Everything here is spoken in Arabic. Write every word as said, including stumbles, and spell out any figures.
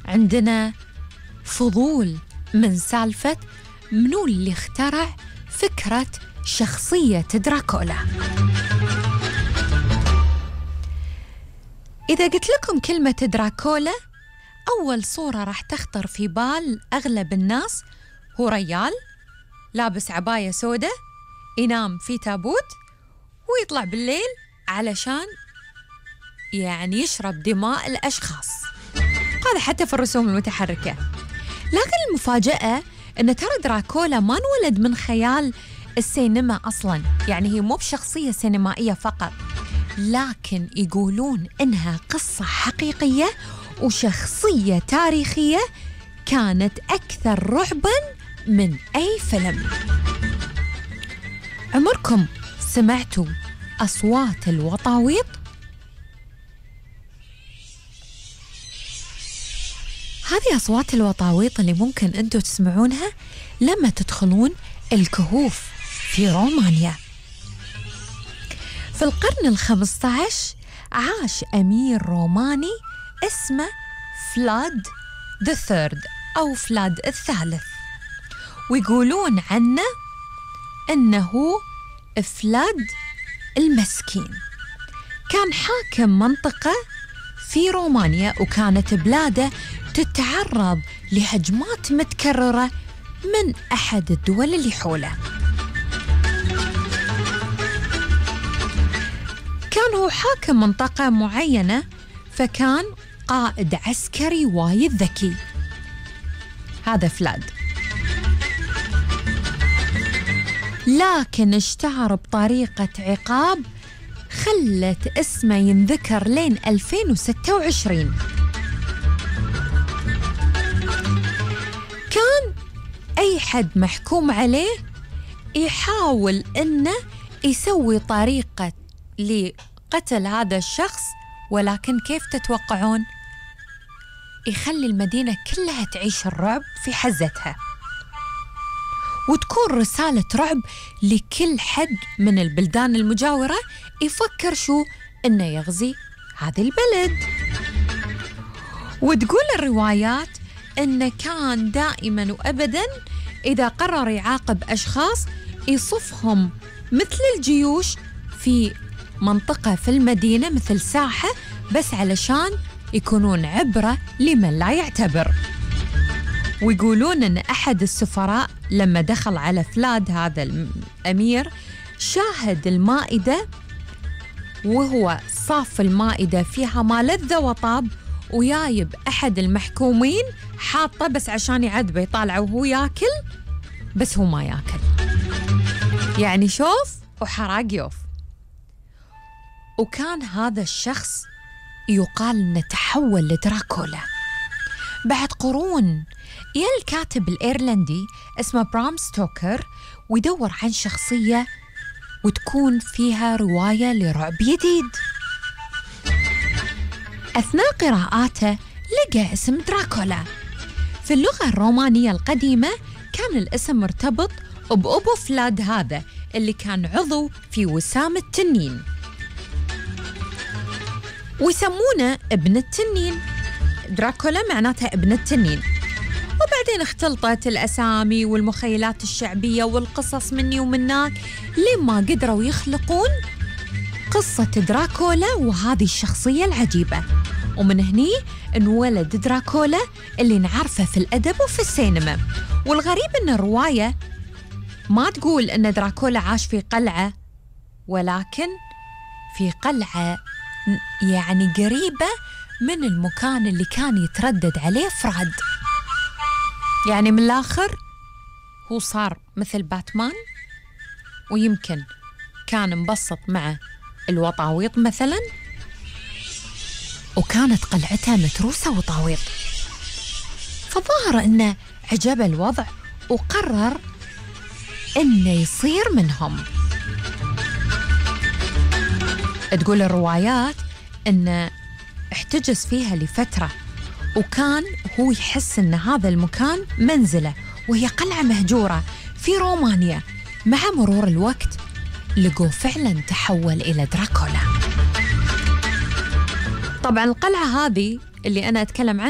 عندنا فضول من سالفة منو اللي اخترع فكرة شخصية دراكولا. إذا قلت لكم كلمة دراكولا، أول صورة راح تخطر في بال أغلب الناس هو ريال لابس عباية سودة ينام في تابوت ويطلع بالليل علشان يعني يشرب دماء الأشخاص. هذا حتى في الرسوم المتحركة. لكن المفاجأة أن ترى دراكولا ما انولد من خيال السينما أصلاً، يعني هي مو بشخصية سينمائية فقط، لكن يقولون إنها قصة حقيقية وشخصية تاريخية كانت أكثر رعباً من أي فيلم. عمركم سمعتوا أصوات الوطاويط؟ هذه أصوات الوطاويط اللي ممكن أنتوا تسمعونها لما تدخلون الكهوف في رومانيا. في القرن الخامس عشر عاش أمير روماني اسمه فلاد ذا ثيرد أو فلاد الثالث، ويقولون عنه أنه فلاد المسكين. كان حاكم منطقة في رومانيا، وكانت بلاده تتعرض لهجمات متكررة من أحد الدول اللي حوله. كان هو حاكم منطقة معينة، فكان قائد عسكري وايد ذكي هذا فلاد، لكن اشتهر بطريقة عقاب خلت اسمه ينذكر لين ألفين وستة وعشرين. كان أي حد محكوم عليه يحاول إنه يسوي طريقة لقتل هذا الشخص، ولكن كيف تتوقعون؟ يخلي المدينة كلها تعيش الرعب في حزتها، وتكون رسالة رعب لكل حد من البلدان المجاورة يفكر شو إنه يغزي هذه البلد. وتقول الروايات إنه كان دائماً وأبداً إذا قرر يعاقب أشخاص يصفهم مثل الجيوش في منطقة في المدينة، مثل ساحة، بس علشان يكونون عبرة لمن لا يعتبر. ويقولون أن أحد السفراء لما دخل على فلاد هذا الأمير شاهد المائدة وهو صاف المائدة فيها ما لذ وطاب، ويايب أحد المحكومين حاطة بس عشان يعذبه، يطالعه وهو ياكل بس هو ما ياكل، يعني شوف وحراق يوف. وكان هذا الشخص يقال أنه تحول لدراكولا بعد قرون. يا الكاتب الإيرلندي اسمه برام ستوكر ويدور عن شخصية وتكون فيها رواية لرعب جديد. أثناء قراءاته لقى اسم دراكولا. في اللغة الرومانية القديمة كان الاسم مرتبط بأبو فلاد هذا اللي كان عضو في وسام التنين، ويسمونه ابن التنين. دراكولا معناتها ابن التنين. وبعدين اختلطت الأسامي والمخيلات الشعبية والقصص مني ومناك لين ما قدروا يخلقون قصة دراكولا وهذه الشخصية العجيبة. ومن هني انولد دراكولا اللي نعرفه في الأدب وفي السينما. والغريب أن الرواية ما تقول أن دراكولا عاش في قلعة، ولكن في قلعة يعني قريبة من المكان اللي كان يتردد عليه فراد. يعني من الآخر هو صار مثل باتمان، ويمكن كان مبسط مع الوطاويط مثلا، وكانت قلعتها متروسة وطاويط. فظهر أنه عجب الوضع وقرر أنه يصير منهم. تقول الروايات أنه احتجز فيها لفترة، وكان هو يحس أن هذا المكان منزله وهي قلعة مهجورة في رومانيا. مع مرور الوقت لقوا فعلا تحول إلى دراكولا. طبعا القلعة هذه اللي أنا أتكلم عنها